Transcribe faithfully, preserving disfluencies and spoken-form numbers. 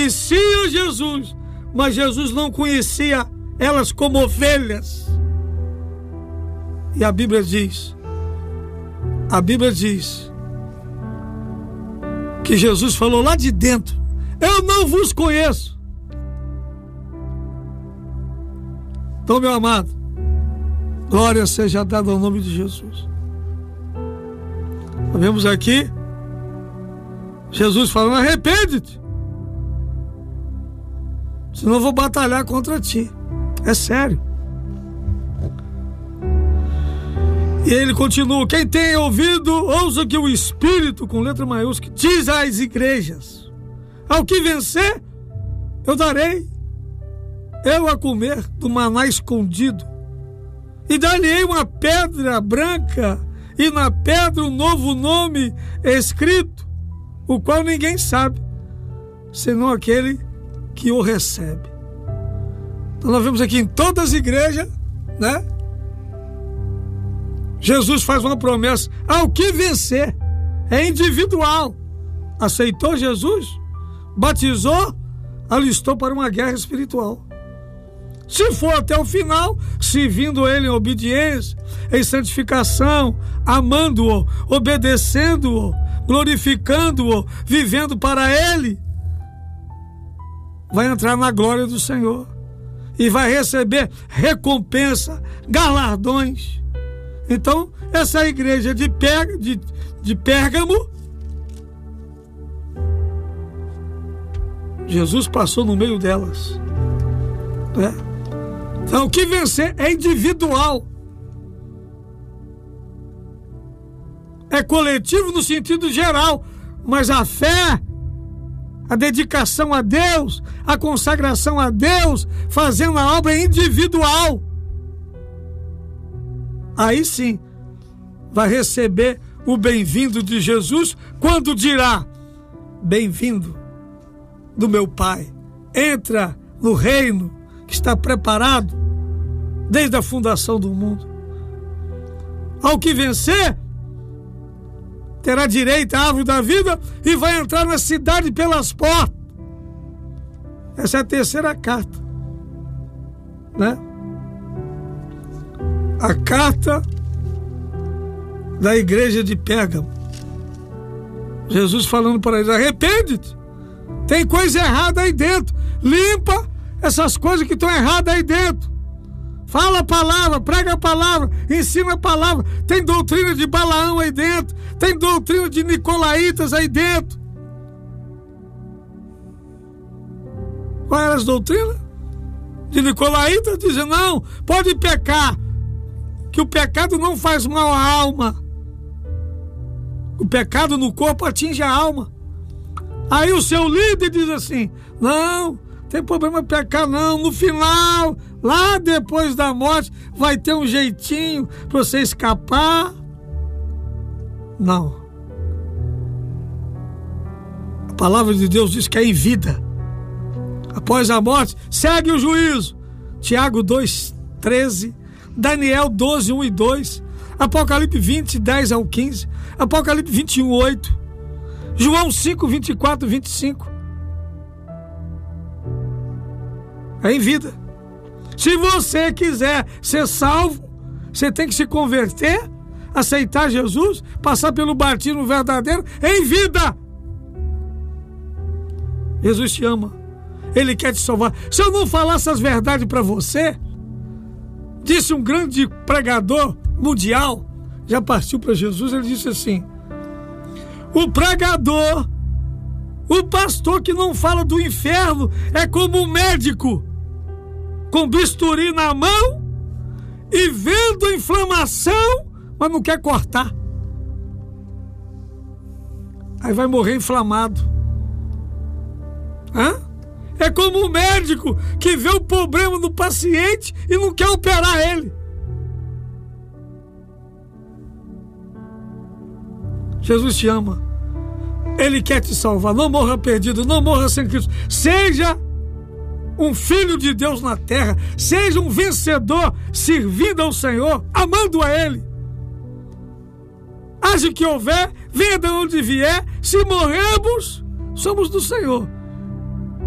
conhecia Jesus, mas Jesus não conhecia elas como ovelhas. E a Bíblia diz, a Bíblia diz que Jesus falou lá de dentro: eu não vos conheço. Então, meu amado, glória seja dada ao nome de Jesus. Nós vemos aqui Jesus falando: arrepende-te, senão eu vou batalhar contra ti. É sério. E ele continua: quem tem ouvido, ouça que o Espírito, com letra maiúscula, diz às igrejas: ao que vencer, eu darei eu a comer do maná escondido, e dar-lhe-ei uma pedra branca, e na pedra um novo nome escrito, o qual ninguém sabe, senão aquele que o recebe. Então nós vemos aqui em todas as igrejas, né? Jesus faz uma promessa: ao que vencer. É individual. Aceitou Jesus, batizou, alistou para uma guerra espiritual. Se for até o final, servindo ele em obediência, em santificação, amando-o, obedecendo-o, glorificando-o, vivendo para ele, vai entrar na glória do Senhor e vai receber recompensa, galardões. Então, essa igreja de, Pérgamo, de, de Pérgamo, Jesus passou no meio delas, né? Então, o que vencer é individual, é coletivo no sentido geral, mas a fé, a dedicação a Deus, a consagração a Deus, fazendo a obra individual, aí sim vai receber o bem-vindo de Jesus, quando dirá: bem-vindo do meu Pai, entra no reino que está preparado desde a fundação do mundo. Ao que vencer, terá direito à árvore da vida e vai entrar na cidade pelas portas. Essa é a terceira carta, né? A carta da igreja de Pérgamo. Jesus falando para eles: arrepende-te, tem coisa errada aí dentro, limpa essas coisas que estão erradas aí dentro. Fala a palavra, prega a palavra, ensina a palavra. Tem doutrina de Balaão aí dentro, tem doutrina de Nicolaítas aí dentro. Qual era as doutrinas? De Nicolaítas dizem: não, pode pecar, que o pecado não faz mal à alma. O pecado no corpo atinge a alma. Aí o seu líder diz assim: não, tem problema pecar não, no final, lá depois da morte, vai ter um jeitinho para você escapar. Não. A palavra de Deus diz que é em vida. Após a morte, segue o juízo. Tiago dois, treze, Daniel doze, um e dois, Apocalipse vinte, dez ao quinze, Apocalipse vinte e um, oito, João cinco, vinte e quatro, vinte e cinco. É em vida. Se você quiser ser salvo, você tem que se converter, aceitar Jesus, passar pelo batismo verdadeiro em vida. Jesus te ama, Ele quer te salvar. Se eu não falar essas verdades para você, disse um grande pregador mundial, já partiu para Jesus, ele disse assim: o pregador, o pastor que não fala do inferno é como um médico com bisturi na mão e vendo a inflamação, mas não quer cortar. Aí vai morrer inflamado. Hã? É como um médico que vê o problema do paciente e não quer operar ele. Jesus te ama. Ele quer te salvar. Não morra perdido, não morra sem Cristo. Seja um filho de Deus na terra. Seja um vencedor, servindo ao Senhor, amando a Ele. Haja que houver, venha de onde vier. Se morrermos, somos do Senhor.